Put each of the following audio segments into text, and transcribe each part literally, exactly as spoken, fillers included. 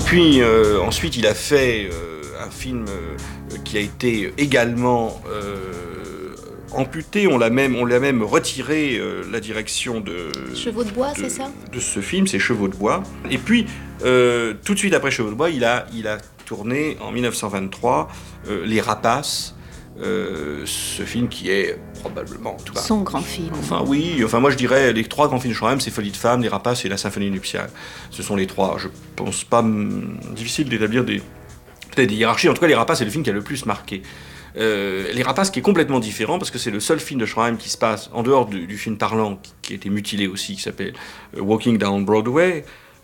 puis euh, ensuite il a fait euh, un film euh, qui a été également euh, amputé, on l'a même, on l'a même retiré euh, la direction de... Chevaux de bois, de, c'est ça? De ce film, c'est Chevaux de bois. Et puis, euh, tout de suite après Chevaux de bois, il a, il a tourné en dix-neuf cent vingt-trois euh, Les Rapaces, euh, ce film qui est probablement... Tout bas. Son grand film. Enfin oui, enfin moi je dirais les trois grands films de Schramm, c'est Folie de femme, Les Rapaces et La Symphonie nuptiale. Ce sont les trois. Je pense pas hum, difficile d'établir des, peut-être des hiérarchies. En tout cas, Les Rapaces, c'est le film qui a le plus marqué. Euh, Les Rapaces qui est complètement différent parce que c'est le seul film de Schramm qui se passe en dehors du, du film parlant qui, qui a été mutilé aussi, qui s'appelle euh, Walking Down Broadway.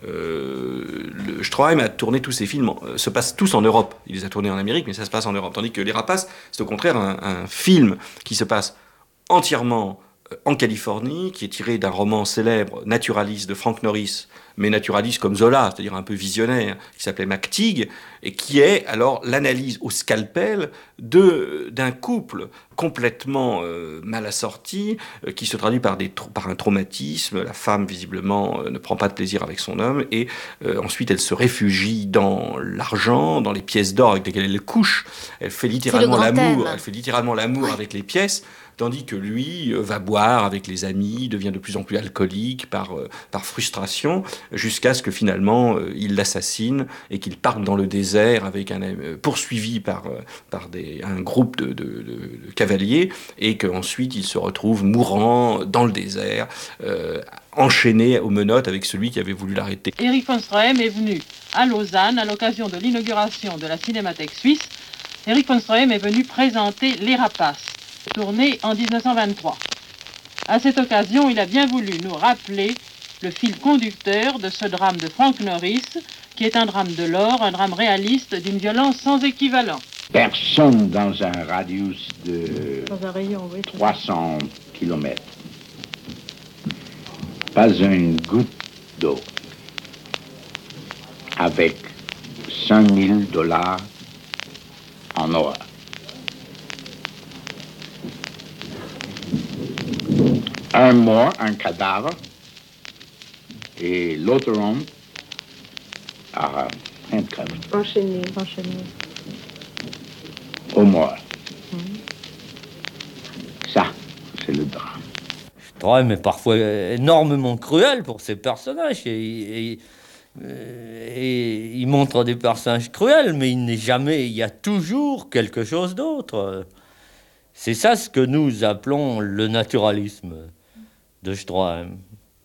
Euh, le Stroheim a tourné tous ses films, euh, se passent tous en Europe. Il les a tournés en Amérique, mais ça se passe en Europe. Tandis que Les Rapaces, c'est au contraire un, un film qui se passe entièrement euh, en Californie, qui est tiré d'un roman célèbre, naturaliste, de Frank Norris, mais naturaliste comme Zola, c'est-à-dire un peu visionnaire, qui s'appelait MacTeague, et qui est alors l'analyse au scalpel de, d'un couple complètement euh, mal assorti, euh, qui se traduit par, des, par un traumatisme. La femme, visiblement, euh, ne prend pas de plaisir avec son homme, et euh, ensuite elle se réfugie dans l'argent, dans les pièces d'or avec lesquelles elle couche. Elle fait littéralement l'amour, elle fait littéralement l'amour ouais. avec les pièces, tandis que lui euh, va boire avec les amis, devient de plus en plus alcoolique par, euh, par frustration, jusqu'à ce que finalement euh, il l'assassinent et qu'il parte dans le désert avec un euh, poursuivi par, euh, par des, un groupe de, de, de, de cavaliers, et qu'ensuite il se retrouve mourant dans le désert, euh, enchaîné aux menottes avec celui qui avait voulu l'arrêter. Erich von Stroheim est venu à Lausanne à l'occasion de l'inauguration de la Cinémathèque suisse. Erich von Stroheim est venu présenter Les Rapaces, tourné en dix-neuf cent vingt-trois. À cette occasion, il a bien voulu nous rappeler le fil conducteur de ce drame de Frank Norris, qui est un drame de l'or, un drame réaliste d'une violence sans équivalent. Personne dans un radius de dans un rayon, oui, trois cents kilomètres, pas une goutte d'eau, avec cinq mille dollars en or. Un mort, un cadavre, et l'autre homme a handcuffed. Enchaîné, enchaîné. Au mort. Mmh. Ça, c'est le drame. Stroheim est parfois énormément cruel pour ses personnages. Et, et, et il montre des personnages cruels, mais il n'est jamais... Il y a toujours quelque chose d'autre. C'est ça ce que nous appelons le naturalisme de Stroheim.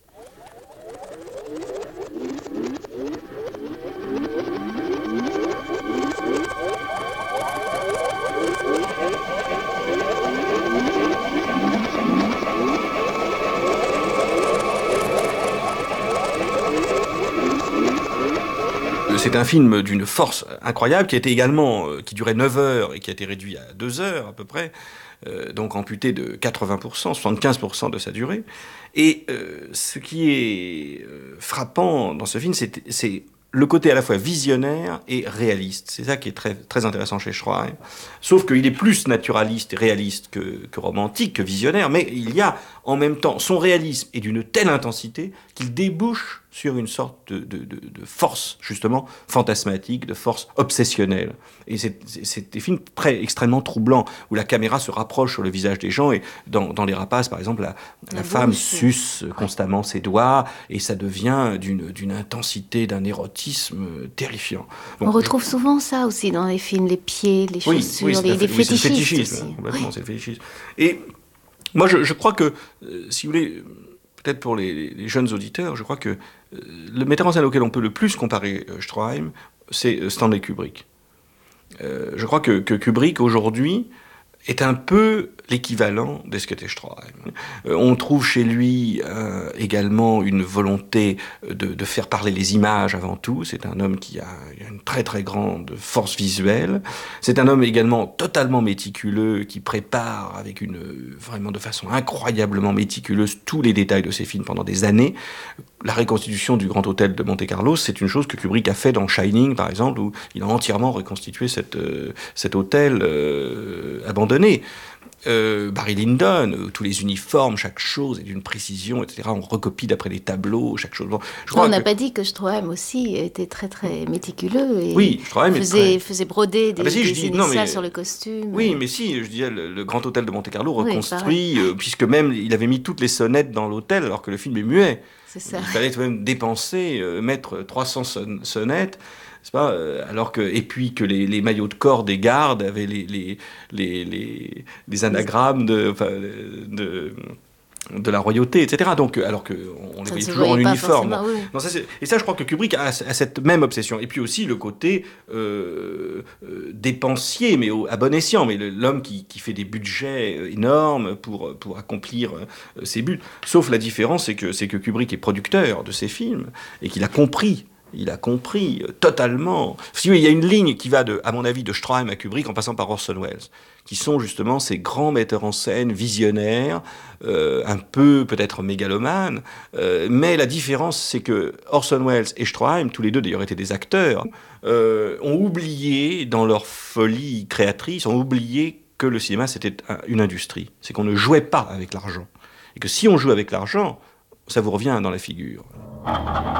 C'est un film d'une force incroyable qui a été également, qui durait neuf heures et qui a été réduit à deux heures à peu près, euh, donc amputé de quatre-vingts pour cent, soixante-quinze pour cent de sa durée. Et euh, ce qui est euh, frappant dans ce film, c'est, c'est le côté à la fois visionnaire et réaliste. C'est ça qui est très, très intéressant chez Stroheim. Sauf qu'il est plus naturaliste et réaliste que, que romantique, que visionnaire, mais il y a en même temps, son réalisme est d'une telle intensité qu'il débouche sur une sorte de, de, de, de force, justement, fantasmatique, de force obsessionnelle. Et c'est, c'est, c'est des films très, extrêmement troublants, où la caméra se rapproche sur le visage des gens, et dans, dans Les Rapaces, par exemple, la, la, la femme suce constamment ses doigts, et ça devient d'une, d'une intensité, d'un érotisme terrifiant. Donc, on retrouve je... souvent ça aussi dans les films, les pieds, les chaussures, oui, oui, les, les oui, fétichistes c'est le fétichisme, aussi. Complètement, oui. c'est le fétichisme. Et moi, je, je crois que, euh, si vous voulez, peut-être pour les, les jeunes auditeurs, je crois que euh, le metteur en scène auquel on peut le plus comparer euh, Stroheim, c'est Stanley Kubrick. Euh, je crois que, que Kubrick, aujourd'hui, est un peu l'équivalent de ce qu'était Stroheim. Euh, on trouve chez lui euh, également une volonté de, de faire parler les images avant tout. C'est un homme qui a, a une très très grande force visuelle. C'est un homme également totalement méticuleux, qui prépare avec une, vraiment de façon incroyablement méticuleuse tous les détails de ses films pendant des années. La reconstitution du Grand Hôtel de Monte-Carlo, c'est une chose que Kubrick a fait dans Shining, par exemple, où il a entièrement reconstitué cette, euh, cet hôtel euh, abandonné. Euh, Barry Lyndon, euh, tous les uniformes, chaque chose est d'une précision, et cetera. On recopie d'après les tableaux, chaque chose. Bon, je on n'a que... pas dit que Stroheim aussi était très très méticuleux et oui, Stroheim faisait, très... faisait broder des, ah ben si, des dis, initiales non, mais... sur le costume. Oui, mais si, je disais, le, le Grand Hôtel de Monte-Carlo reconstruit, oui, euh, puisque même il avait mis toutes les sonnettes dans l'hôtel alors que le film est muet. C'est ça. Il fallait tout de même dépenser, euh, mettre trois cents son- sonnettes. C'est pas, euh, alors que, et puis que les, les maillots de corps des gardes avaient les, les, les, les, les anagrammes de, enfin, de, de la royauté, et cetera. Donc, alors qu'on les voyait toujours en uniforme. Oui. Non, ça, et ça, je crois que Kubrick a, a cette même obsession. Et puis aussi le côté euh, euh, dépensier, mais au, à bon escient. Mais le, l'homme qui, qui fait des budgets énormes pour, pour accomplir euh, ses buts. Sauf la différence, c'est que, c'est que Kubrick est producteur de ses films et qu'il a compris. Il a compris euh, totalement. Si oui, il y a une ligne qui va, de, à mon avis, de Stroheim à Kubrick en passant par Orson Welles, qui sont justement ces grands metteurs en scène visionnaires, euh, un peu peut-être mégalomanes. Euh, mais la différence, c'est que Orson Welles et Stroheim, tous les deux d'ailleurs étaient des acteurs, euh, ont oublié, dans leur folie créatrice, ont oublié que le cinéma c'était un, une industrie. C'est qu'on ne jouait pas avec l'argent. Et que si on joue avec l'argent, ça vous revient dans la figure.